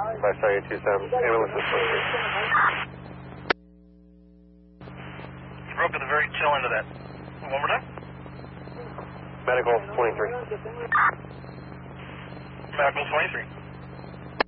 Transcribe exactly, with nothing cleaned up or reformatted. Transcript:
By Star eight two seven, ambulance is twenty-three. You broke at the very tail end of that. One more time? Medical twenty-three. Medical twenty-three.